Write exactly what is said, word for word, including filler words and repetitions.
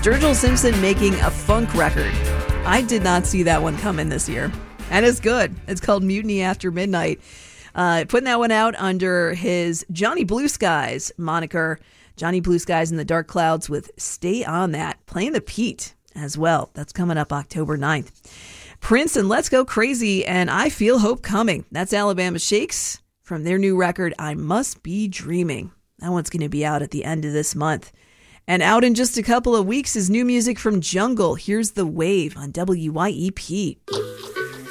Sturgill Simpson making a funk record. I did not see that one coming this year. And it's good. It's called Mutiny After Midnight. Uh, putting that one out under his Johnny Blue Skies moniker. Johnny Blue Skies in the Dark Clouds with Stay On That. Playing the Pete as well. That's coming up October ninth. Prince and Let's Go Crazy and I Feel Hope Coming. That's Alabama Shakes from their new record, I Must Be Dreaming. That one's going to be out at the end of this month. And out in just a couple of weeks is new music from Jungle. Here's The Wave on W Y E P.